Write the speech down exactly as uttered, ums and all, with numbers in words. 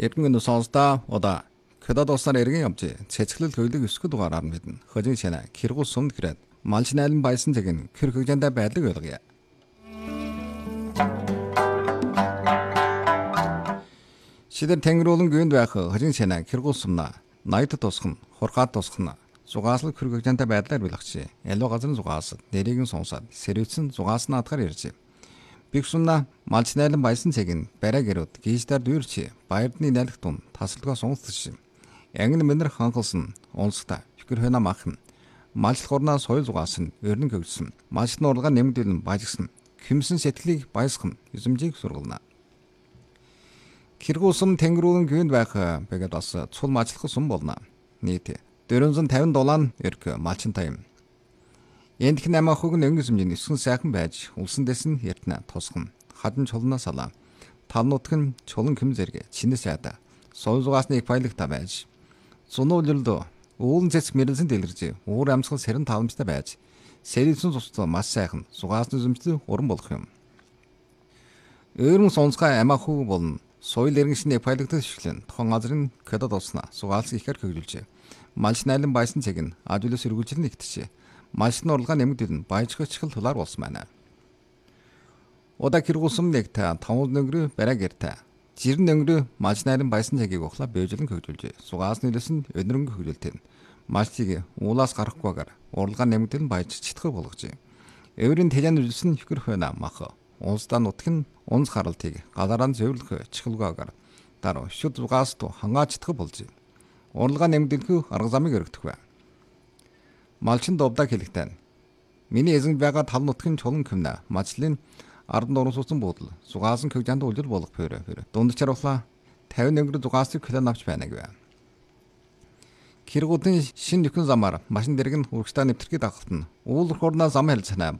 Эргэн сонсдоо одоо көдөд уснаар эргэн явж цэцгэлэл хөйлөг өсгөх дугаараар мэднэ. Хожин шанаа киргуус сумд гэрээд малч найлан байсан зэг нь кэр хөгжөндөө байдлыг ойлгоё. Шидэр тэнгэрүүлэн гүнд байх хожин шанаа киргуус сумна найд тусах нь хургаад тусах нь зугааслаг кэр хөгжөндөө байдлаар билгч. Ялуу газрын зугаас нэрийг нь сонсоод сэрвэтсэн зугаас наадгаар ирж. Бигсунна малч найлан байсан цэг нь барай гэрүүд гийждаар дүүрч баярдны найлх тун тасалгаа сонсдож. Ангин мэнэр ханхалсан унсгата fikir хөна махын малч хурнаа соёл зугаас нь өрнөн хөгжсөн. Малчны уралгаа нэмэгдүүлэн бажигсан. Хэмсэн сэтгэлийг баясган эзэмжийг сургална. Киргуусум тэнгэрүүлэн гүнд байх бэгэд бас цул мачлах сум болно. Нийт дөрвөн тавин дулаан эрг малчин тайм. Эндх намаа хөг нөнгө сүмжийн эсгэн сайхан байж улсан дэс нь яртна тусган хадан чулнаа салаа тал нутг нь чулан хэм зэрэг чинэс яда соёл зугаасны их баялагтай байж зунуулдо уулын цэцэг мэрэлсэн дэлгэрж уур амьсгал сэрэн таламжтай байж сэрэлсэн цустай маш сайхан зугаасны зүмжтэй уран болох юм. Өөрөн сонсгай амаа хөг болно соёл иргэншний их баялагтай шиглэн тохон газрын көдөд уснаа зугаалс ихээр хөгжүүлж малч найлан байсан цэг нь ажлаас өргөжлөн нэгтжээ. Малчны уралгаа нэмэгдүүлэн баяжгачхал тулаар болсон байна. Удаа киргуусум нэгтэ таван нөнгөрөө барай гэртэ. Жирэн нөнгөрөө малч найран байсан цагийг ухлаа бэжлэн хөгжүүлж. Сугаас нэлсэн өнөрөнгө хөгжүүлтэн. Малчийг уулаас гарахгүйгээр уралгаа нэмэгдүүлэн баяж читгэх болгож. Эврийн тэжэн үлсэн fikir хөна мах. Унсдаа нутг нь унс харалтыг галараа зөвлөх чихэлгаагаар дараа шүд зугаас ту хангаа читгэх болж. Уралгаа нэмэгдүүлэх арга замыг өргөдөх бай. Малчин довда хэлэгтэн. Миний эзэнд байгаа тал нутгийн чулан хэмнэ. Малчлын ард нуран суусан буудал. Зугаасан хөгжөөнд үлжил болох пөрө пөрө. Дунд чаруулаа тавин өнгөр зугаасыг хөлөө навч байна гэв. Киргуудын шин нөхөн замаар машин дэрэг нь үргстаа нэвтрхий дагахтан. Уулах хурнаа зам хэлцэнэ.